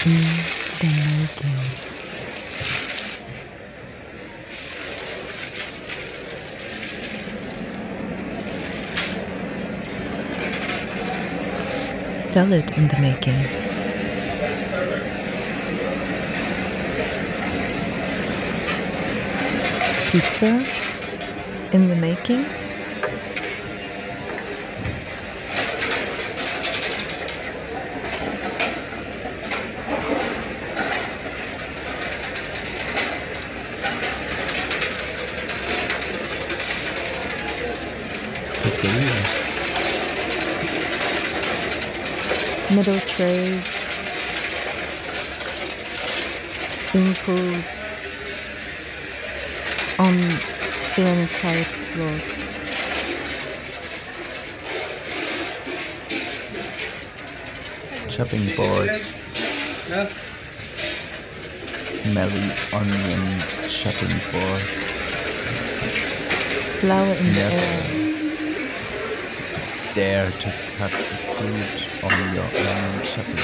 the making. Salad in the making. Pizza in the making. Middle trays being pulled on ceramic-tiled floors. Chopping boards, smelly onion chopping boards. Flour in the air. Dare to cut the fruit on your own chopping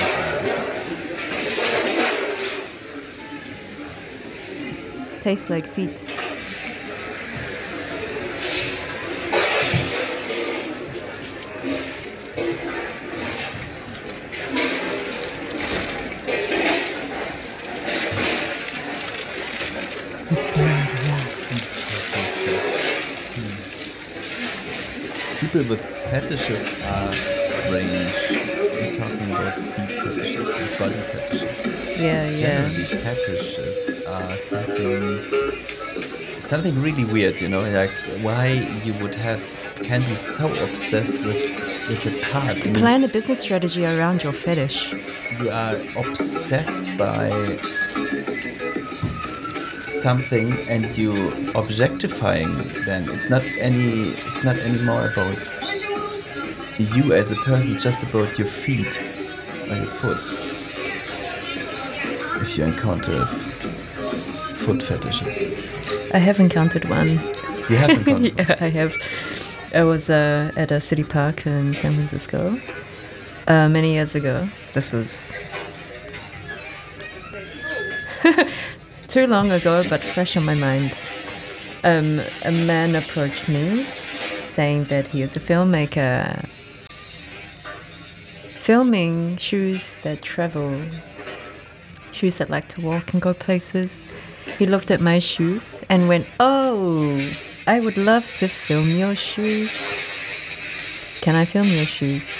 board. Tastes like feet. People with fetishes are strange. We're talking about feet fetishes and body fetishes. Yeah. Generally, fetishes are something really weird, you know, like why you can be so obsessed with a part. To plan a business strategy around your fetish. You are obsessed by something and you objectifying them. It's not anymore about you as a person, just about your feet or your foot. If you encounter foot fetishes. I have encountered one. You have encountered Yeah, I have. I was at a city park in San Francisco many years ago. This was too long ago, but fresh on my mind. A man approached me saying that he is a filmmaker, filming shoes that travel, shoes that like to walk and go places. He looked at my shoes and went, "Oh, I would love to film your shoes. Can I film your shoes?"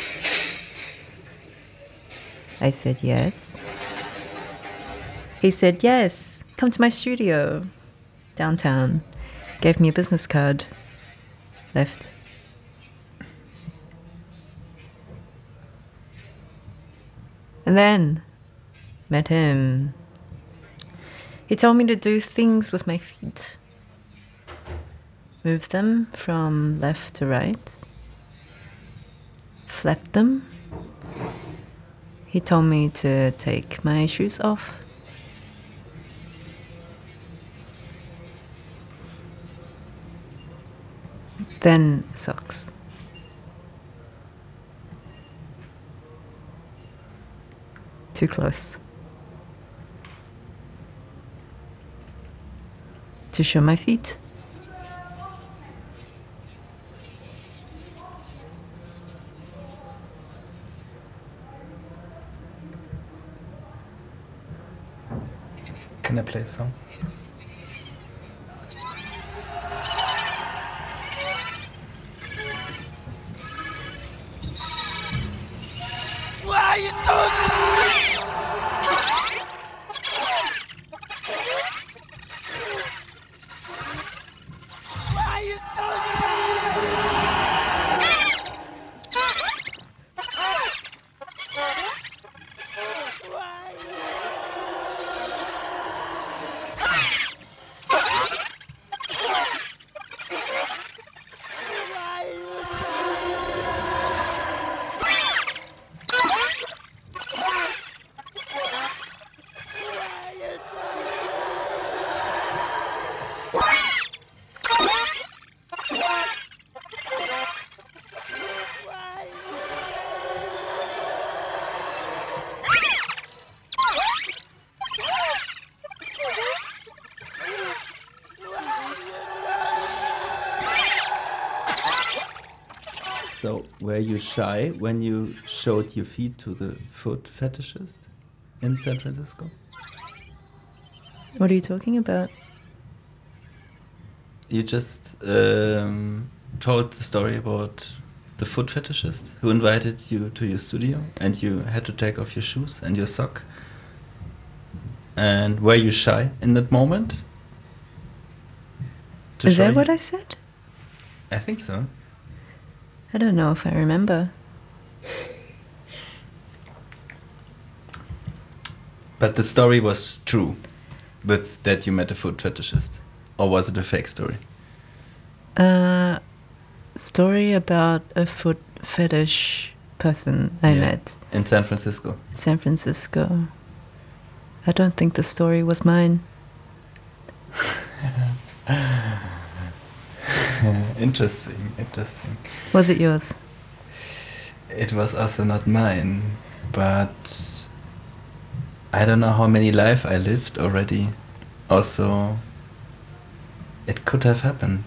I said, "Yes." He said, "Yes, come to my studio downtown." Gave me a business card. Left. And then met him. He told me to do things with my feet. Move them from left to right. Flap them. He told me to take my shoes off. Then socks. Too close. To show my feet. Can I play a song? Why are you so Why are you so Why? So, were you shy when you showed your feet to the foot fetishist in San Francisco? What are you talking about? You just told the story about the foot fetishist who invited you to your studio and you had to take off your shoes and your sock. And were you shy in that moment? Is that what I said? I think so. I don't know if I remember. But the story was true, with that you met a foot fetishist, or was it a fake story? Story about a foot fetish person I met in San Francisco. San Francisco. I don't think the story was mine. Interesting. Was it yours? It was also not mine, but I don't know how many lives I lived already. Also, it could have happened.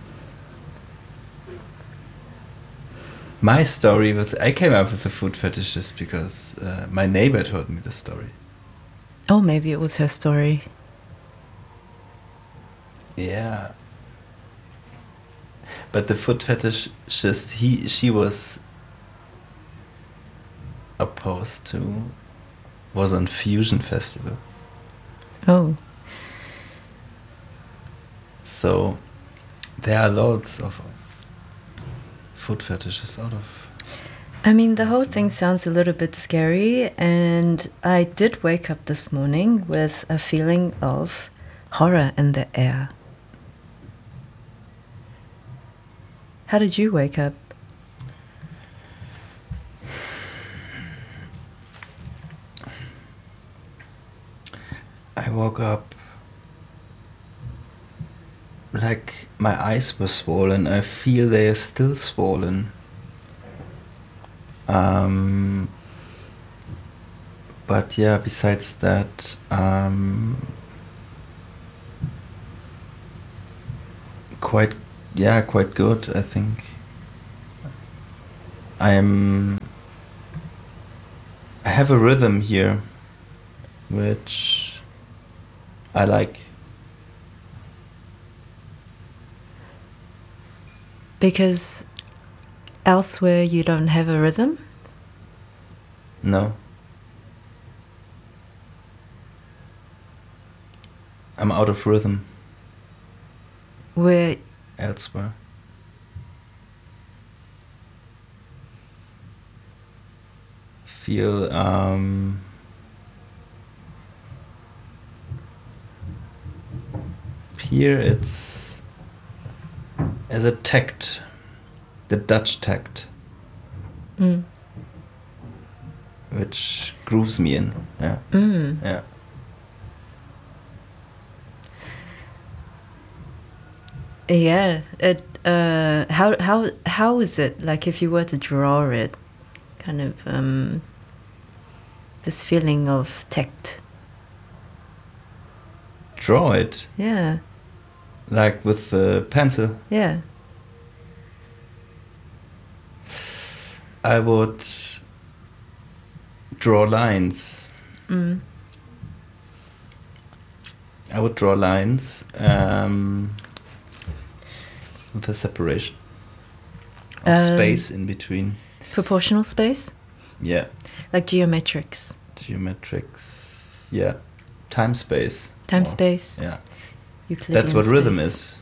My story I came up with the foot fetishist because my neighbor told me the story. Oh, maybe it was her story. Yeah. But the foot fetishist, she was opposed to, was on Fusion Festival. Oh. So there are loads of foot fetishes out of. I mean, the whole thing sounds a little bit scary, and I did wake up this morning with a feeling of horror in the air. How did you wake up? I woke up like my eyes were swollen. I feel they are still swollen. But yeah, besides that, quite good, I think. I have a rhythm here, which I like. Because elsewhere you don't have a rhythm? No. I'm out of rhythm. Where? Elsewhere. Feel here it's as a tact, the Dutch tact, which grooves me in. Yeah. Yeah. Yeah. It. How is it? Like, if you were to draw it, kind of this feeling of tact. Draw it. Yeah. Like with the pencil. Yeah. I would draw lines. I would draw lines with a separation of space in between. Proportional space? Yeah. Like geometrics. Geometrics, yeah. Time space. Time space. Yeah. Euclidean That's what space. rhythm is.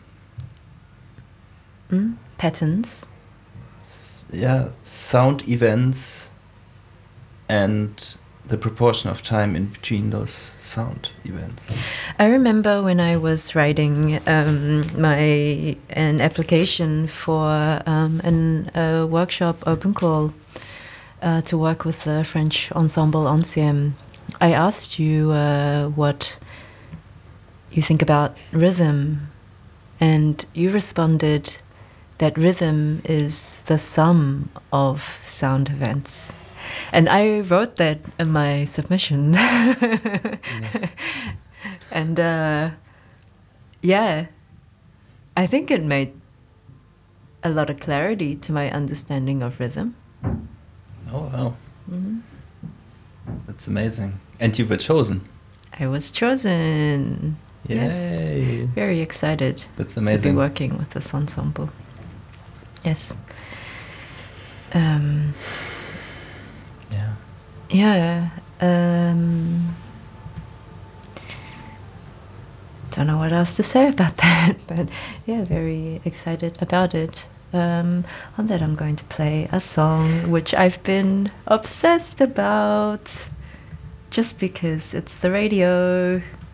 Patterns. Yeah, sound events and the proportion of time in between those sound events. I remember when I was writing an application for a workshop open call to work with the French ensemble Ancien. I asked you what you think about rhythm, and you responded that rhythm is the sum of sound events. And I wrote that in my submission. And yeah, I think it made a lot of clarity to my understanding of rhythm. Oh, wow. That's amazing. And you were chosen. I was chosen. Yay. Yes. Very excited That's to be amazing. working with this ensemble. Yes. Yeah. Yeah. Don't know what else to say about that, but yeah, very excited about it. On that, I'm going to play a song which I've been obsessed about just because it's the radio